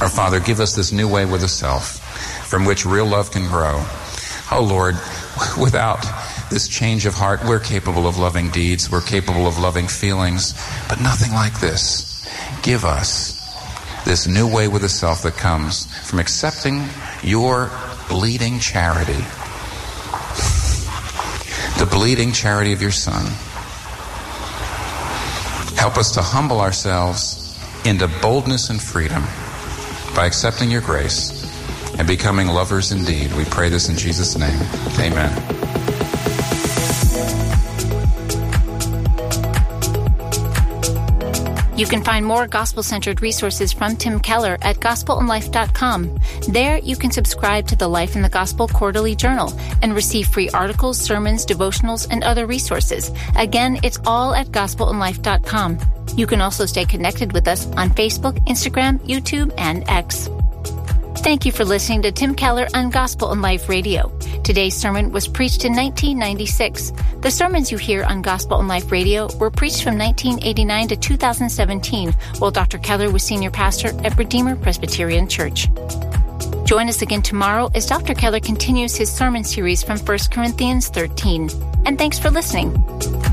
Our Father, give us this new way with the self from which real love can grow. Oh Lord, without this change of heart, we're capable of loving deeds, we're capable of loving feelings, but nothing like this. Give us this new way with the self that comes from accepting your bleeding charity, the bleeding charity of your Son. Help us to humble ourselves into boldness and freedom by accepting your grace and becoming lovers indeed. We pray this in Jesus' name. Amen. You can find more gospel-centered resources from Tim Keller at gospelandlife.com. There, you can subscribe to the Life in the Gospel Quarterly Journal and receive free articles, sermons, devotionals, and other resources. Again, it's all at gospelandlife.com. You can also stay connected with us on Facebook, Instagram, YouTube, and X. Thank you for listening to Tim Keller on Gospel and Life Radio. Today's sermon was preached in 1996. The sermons you hear on Gospel and Life Radio were preached from 1989 to 2017, while Dr. Keller was senior pastor at Redeemer Presbyterian Church. Join us again tomorrow as Dr. Keller continues his sermon series from 1 Corinthians 13. And thanks for listening.